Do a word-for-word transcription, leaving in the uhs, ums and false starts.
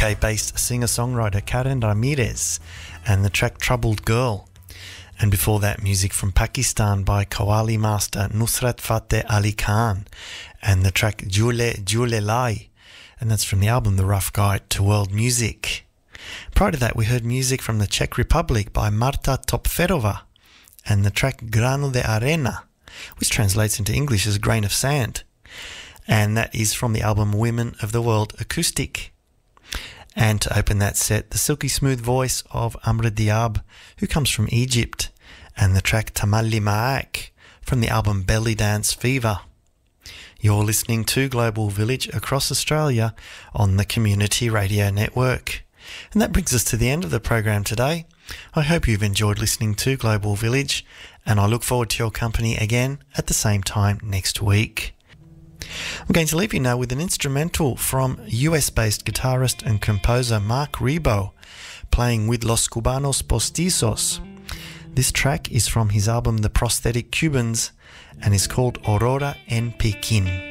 K-based singer-songwriter Karen Ramirez and the track Troubled Girl. And before that, music from Pakistan by Qawwali master Nusrat Fateh Ali Khan and the track Jule Jule Lai, and that's from the album The Rough Guide to World Music. Prior to that, we heard music from the Czech Republic by Marta Topferova and the track Grano de Arena, which translates into English as Grain of Sand, and that is from the album Women of the World Acoustic. And to open that set, the silky smooth voice of Amra Diab, who comes from Egypt, and the track Tamalli Ma'ak from the album Belly Dance Fever. You're listening to Global Village across Australia on the Community Radio Network. And that brings us to the end of the program today. I hope you've enjoyed listening to Global Village, and I look forward to your company again at the same time next week. I'm going to leave you now with an instrumental from U S-based guitarist and composer Mark Rebo, playing with Los Cubanos Postizos. This track is from his album The Prosthetic Cubans and is called Aurora en Pekin.